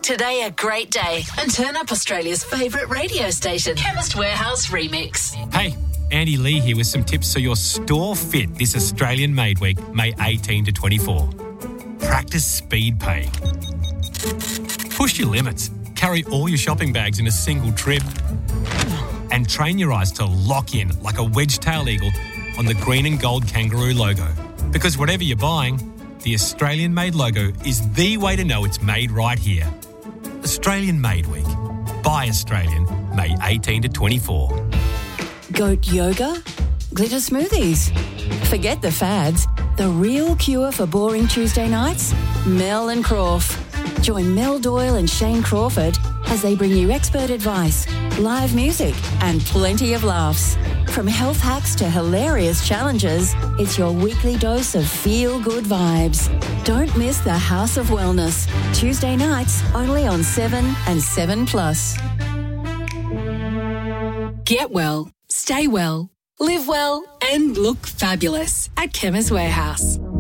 today a great day and turn up Australia's favourite radio station, Chemist Warehouse Remix. Hey, Andy Lee here with some tips for your store fit this Australian Made Week, May 18 to 24. Practice speed paying. Push your limits. Carry all your shopping bags in a single trip. And train your eyes to lock in like a wedge-tailed eagle on the green and gold kangaroo logo. Because whatever you're buying, the Australian-made logo is the way to know it's made right here. Australian Made Week. Buy Australian, May 18 to 24. Goat yoga? Glitter smoothies? Forget the fads. The real cure for boring Tuesday nights? Mel and Crawf. Join Mel Doyle and Shane Crawford as they bring you expert advice, live music and plenty of laughs. From health hacks to hilarious challenges, it's your weekly dose of feel-good vibes. Don't miss the House of Wellness. Tuesday nights only on 7 and 7+. Get well, stay well, live well and look fabulous at Chemist Warehouse.